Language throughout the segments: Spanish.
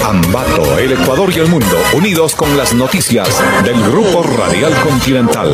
Ambato, el Ecuador y el mundo, unidos con las noticias del Grupo Radial Continental.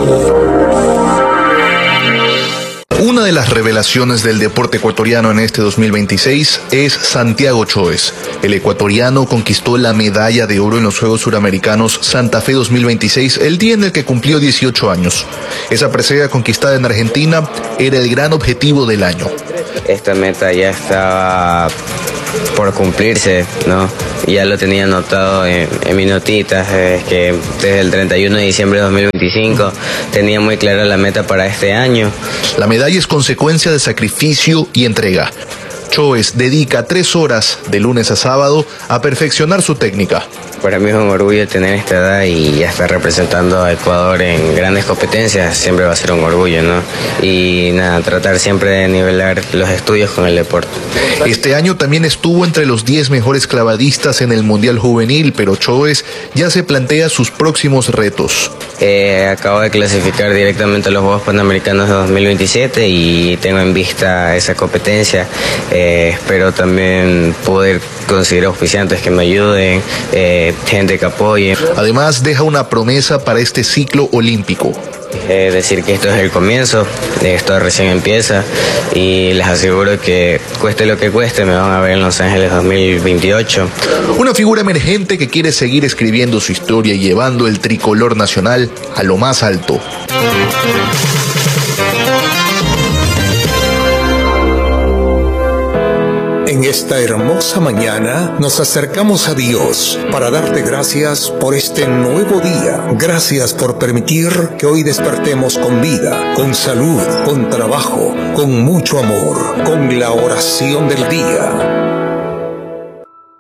Una de las revelaciones del deporte ecuatoriano en este 2026 es Santiago Choes. El ecuatoriano conquistó la medalla de oro en los Juegos Suramericanos Santa Fe 2026 el día en el que cumplió 18 años. Esa presea conquistada en Argentina era el gran objetivo del año. Esta meta ya estaba por cumplirse, ¿no? Ya lo tenía anotado en mis notitas, que desde el 31 de diciembre de 2025 tenía muy clara la meta para este año. La medalla es consecuencia de sacrificio y entrega. Choes dedica 3 horas de lunes a sábado a perfeccionar su técnica. Para mí es un orgullo tener esta edad y ya estar representando a Ecuador en grandes competencias, siempre va a ser un orgullo, ¿no? Y nada, tratar siempre de nivelar los estudios con el deporte. Este año también estuvo entre los 10 mejores clavadistas en el Mundial Juvenil, pero Choes ya se plantea sus próximos retos. Acabo de clasificar directamente a los Juegos Panamericanos de 2027 y tengo en vista esa competencia. Espero también poder conseguir auspiciantes que me ayuden, gente que apoye. Además, deja una promesa para este ciclo olímpico. Decir que esto es el comienzo, esto recién empieza y les aseguro que cueste lo que cueste, me van a ver en Los Ángeles 2028. Una figura emergente que quiere seguir escribiendo su historia y llevando el tricolor nacional a lo más alto. En esta hermosa mañana nos acercamos a Dios para darte gracias por este nuevo día. Gracias por permitir que hoy despertemos con vida, con salud, con trabajo, con mucho amor, con la oración del día.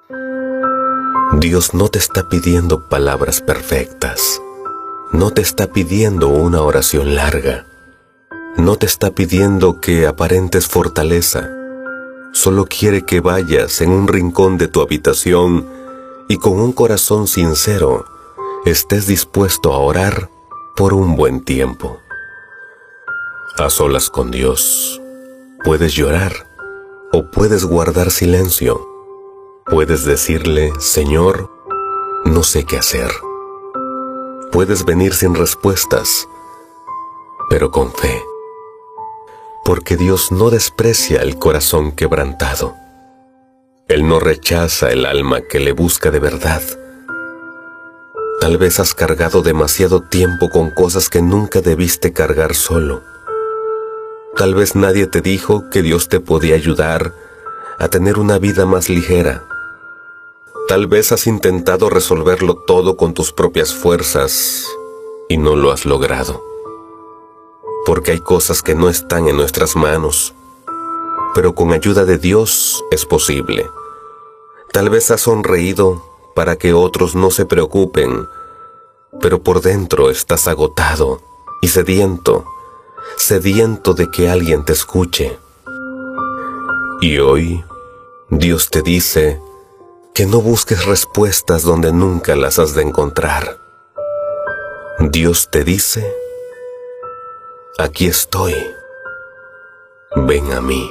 Dios no te está pidiendo palabras perfectas. No te está pidiendo una oración larga. No te está pidiendo que aparentes fortaleza. Solo quiere que vayas en un rincón de tu habitación y con un corazón sincero estés dispuesto a orar por un buen tiempo. A solas con Dios, puedes llorar o puedes guardar silencio. Puedes decirle, Señor, no sé qué hacer. Puedes venir sin respuestas, pero con fe. Porque Dios no desprecia el corazón quebrantado. Él no rechaza el alma que le busca de verdad. Tal vez has cargado demasiado tiempo con cosas que nunca debiste cargar solo. Tal vez nadie te dijo que Dios te podía ayudar a tener una vida más ligera. Tal vez has intentado resolverlo todo con tus propias fuerzas y no lo has logrado. Porque hay cosas que no están en nuestras manos, pero con ayuda de Dios es posible. Tal vez has sonreído para que otros no se preocupen, pero por dentro estás agotado y sediento de que alguien te escuche. Y hoy, Dios te dice que no busques respuestas donde nunca las has de encontrar. Dios te dice, aquí estoy, ven a mí.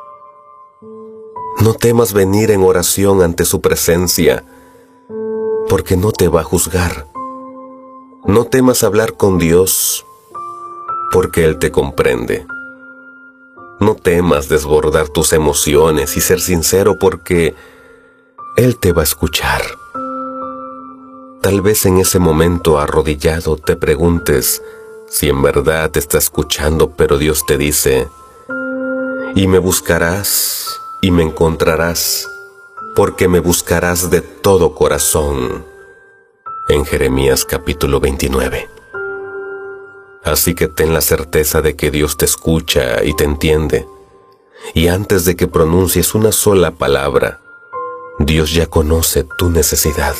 No temas venir en oración ante su presencia, porque no te va a juzgar. No temas hablar con Dios, porque Él te comprende. No temas desbordar tus emociones y ser sincero, porque Él te va a escuchar. Tal vez en ese momento arrodillado te preguntes si en verdad te está escuchando, pero Dios te dice, y me buscarás y me encontrarás, porque me buscarás de todo corazón. En Jeremías capítulo 29. Así que ten la certeza de que Dios te escucha y te entiende, y antes de que pronuncies una sola palabra, Dios ya conoce tu necesidad.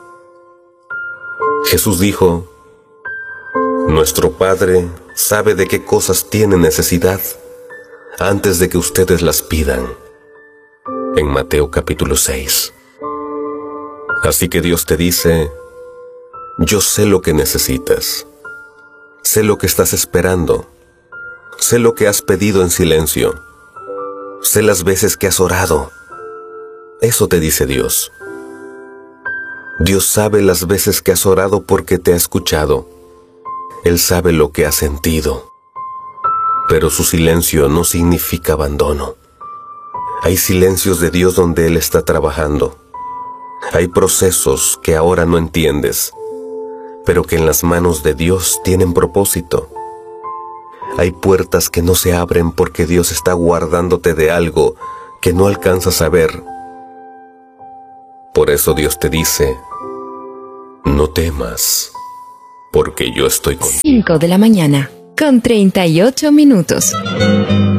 Jesús dijo, nuestro Padre sabe de qué cosas tiene necesidad antes de que ustedes las pidan. En Mateo capítulo 6. Así que Dios te dice, yo sé lo que necesitas, sé lo que estás esperando, sé lo que has pedido en silencio, sé las veces que has orado. Eso te dice Dios. Dios sabe las veces que has orado porque te ha escuchado. Él sabe lo que has sentido. Pero su silencio no significa abandono. Hay silencios de Dios donde Él está trabajando. Hay procesos que ahora no entiendes, pero que en las manos de Dios tienen propósito. Hay puertas que no se abren porque Dios está guardándote de algo que no alcanzas a ver. Por eso Dios te dice, no temas, porque yo estoy contigo. 5 de la mañana, con 38 minutos.